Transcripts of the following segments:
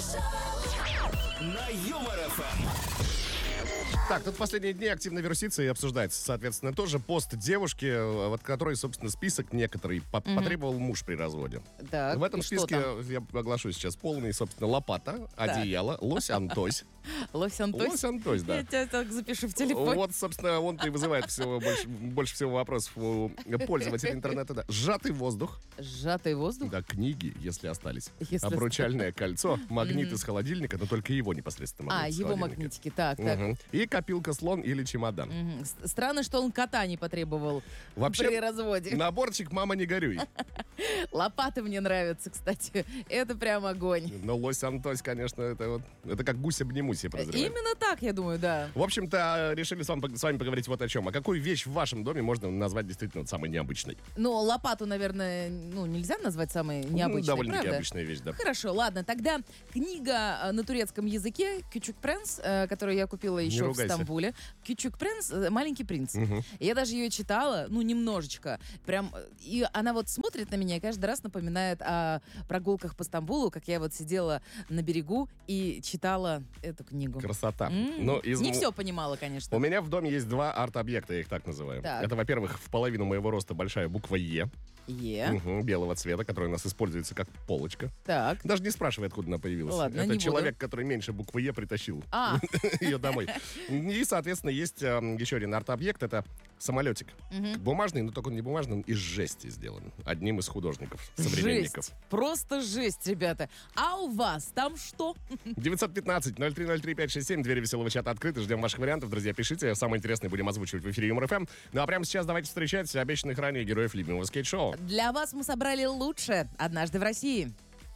На Юмор ФМ. Так, тут последние дни активно вирусится и обсуждается, соответственно, тоже пост девушки, вот которой, собственно, список некоторый потребовал муж при разводе. Так, в этом и что списке, там? я оглашу сейчас, полный, собственно, лопата, одеяло, лось-антось. Лось-антось? Лось-антось, да. Я тебя так запишу в телефон. Вот, собственно, он-то и вызывает больше всего вопросов у пользователей интернета. Да. Сжатый воздух. Сжатый воздух? Да, книги, если остались. Если Обручальное кольцо, магнит из холодильника, но только его непосредственно магнит из его холодильника. магнитики, так. И копилка слон или чемодан. Странно, что он кота не потребовал Вообще, при разводе. наборчик «Мама, не горюй». Лопаты мне нравятся, кстати. Это прям огонь. Но лось-антось, конечно, это как гуся-бнемусь, я подозреваю. Именно так, я думаю, да. В общем-то, решили с вами поговорить вот о чем. А какую вещь в вашем доме можно назвать действительно самой необычной? Ну, лопату, наверное, нельзя назвать самой необычной, довольно-таки правда? обычная вещь, да. Хорошо, ладно. Тогда книга на турецком языке «Küçük Prens», которую я купила еще в ругайся. Стамбуле. «Küçük Prens», «Маленький принц». Я даже ее читала, немножечко. Прям, и она вот смотрит на меня и каждый раз напоминает о прогулках по Стамбулу, как я вот сидела на берегу и читала эту книгу. Красота. Не все понимала, конечно. У меня в доме есть два арт-объекта, я их так называю. Так. Это, во-первых, в половину моего роста большая буква «Е», белого цвета, которая у нас используется как полочка. Так. Даже не спрашивай, откуда она появилась. Ладно, Это не человек, который меньше буквы «Е» притащил ее домой. И, соответственно, есть еще один арт-объект. Это самолетик. Бумажный, но только он не бумажный, он из жести сделан. Одним из художников, современников. Жесть. Просто жесть, ребята. А у вас там что? 915-0303-567. Двери веселого чата открыты. Ждем ваших вариантов, друзья. Пишите. Самое интересное будем озвучивать в эфире Юмор ФМ. Ну а прямо сейчас давайте встречать обещанных ранее героев любимого скейт-шоу. Для вас мы собрали лучшее «Однажды в России».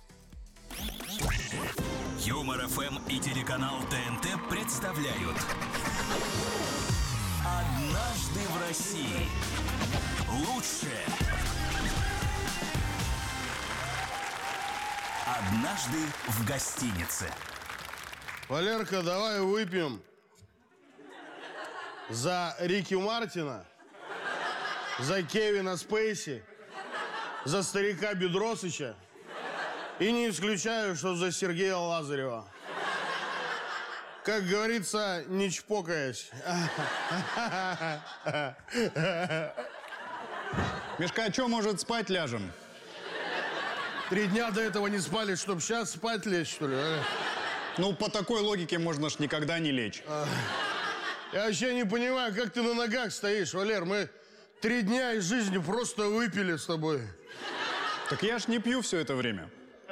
Юмор ФМ и телеканал ТНТ представляют «Однажды в России». Лучшее. Однажды в гостинице. Валерка, давай выпьем за Рики Мартина, за Кевина Спейси, за старика Бедросыча и не исключаю, что за Сергея Лазарева. Как говорится, не чпокаясь. Мишка, а что, может, спать ляжем? 3 дня до этого не спали, чтоб сейчас спать лечь, что ли? А? Ну, по такой логике можно ж никогда не лечь. Я вообще не понимаю, как ты на ногах стоишь, Валер. Мы 3 дня из жизни просто выпили с тобой. Так я ж не пью все это время.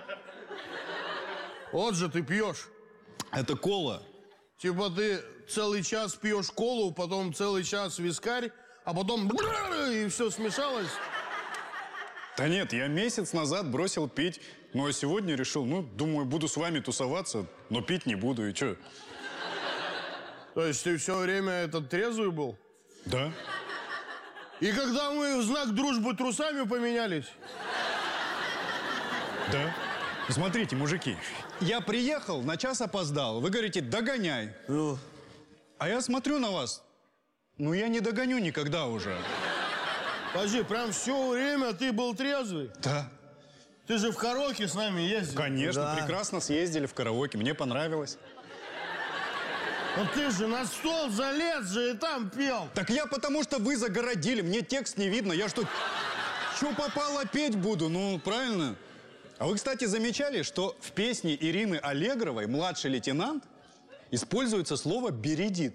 Вот же ты пьешь. Это кола. Типа ты целый час пьешь колу, потом целый час вискарь, а потом и все смешалось. Да нет, я месяц назад бросил пить, ну а сегодня решил, думаю, буду с вами тусоваться, но пить не буду, и чё? То есть ты все время этот трезвый был? Да. И когда мы в знак дружбы трусами поменялись? Да. Смотрите, мужики, я приехал, на час опоздал, вы говорите, догоняй. А я смотрю на вас, я не догоню никогда уже. Подожди, прям все время ты был трезвый? Да. Ты же в караоке с нами ездил? Конечно, Да. прекрасно съездили в караоке, мне понравилось. Ну ты же на стол залез же и там пел. Так я потому что вы загородили, мне текст не видно, я что попало петь буду, правильно? А вы, кстати, замечали, что в песне Ирины Аллегровой «Младший лейтенант» используется слово «бередит».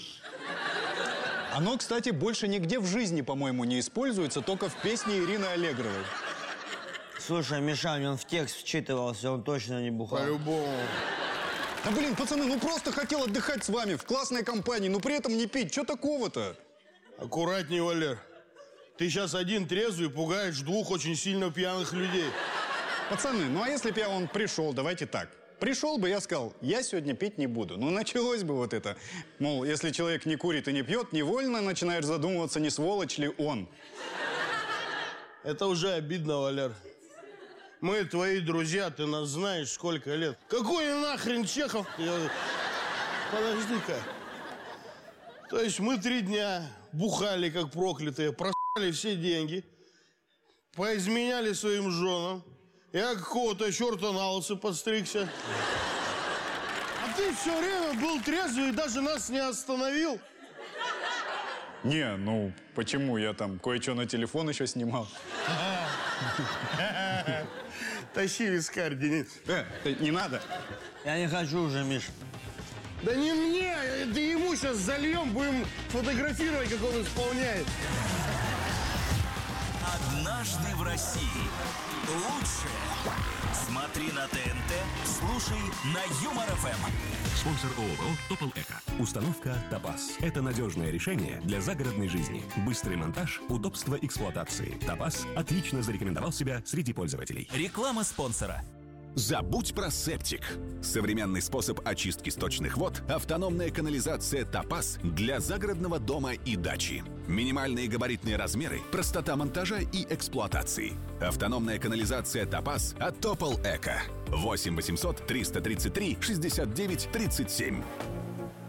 Оно, кстати, больше нигде в жизни, по-моему, не используется, только в песне Ирины Аллегровой. Слушай, Мишань, он в текст вчитывался, он точно не бухал. По-любому. Да блин, пацаны, просто хотел отдыхать с вами в классной компании, но при этом не пить. Что такого-то? Аккуратней, Валер. Ты сейчас один трезвый пугаешь 2 очень сильно пьяных людей. Пацаны, а если бы я пришел, давайте так. Пришел бы, я сказал, я сегодня пить не буду. Началось бы вот это. Мол, если человек не курит и не пьет, невольно начинаешь задумываться, не сволочь ли он. Это уже обидно, Валер. Мы твои друзья, ты нас знаешь сколько лет. Какой нахрен Чехов? Подожди-ка. То есть мы 3 дня бухали, как проклятые, просали все деньги, поизменяли своим женам. Я какого-то черта на лысо подстригся. ты все время был трезвый и даже нас не остановил. Не, ну почему? Я там кое-что на телефон еще снимал. Тащи вискарь, Денис. Не надо. Я не хочу уже, Миш. Да не мне, это ему сейчас зальем, будем фотографировать, как он исполняет. «Однажды в России». Лучшее смотри на ТНТ, слушай на Юмор ФМ. Спонсор ООО «Топол Эко». Установка «Топаз». Это надежное решение для загородной жизни. Быстрый монтаж, удобство эксплуатации. «Топаз» отлично зарекомендовал себя среди пользователей. Реклама спонсора. Забудь про септик. Современный способ очистки сточных вод – автономная канализация «Топаз» для загородного дома и дачи. Минимальные габаритные размеры, простота монтажа и эксплуатации. Автономная канализация «Топаз» от Топол Эко. 8 800 333 69 37.